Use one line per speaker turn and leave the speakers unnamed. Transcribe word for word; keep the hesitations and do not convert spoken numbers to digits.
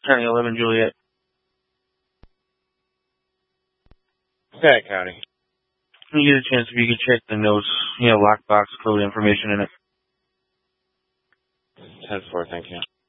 County eleven, Juliet.
Okay, County.
When you get a chance, if you could check the notes, you know, lockbox code information in it.
ten four, thank you.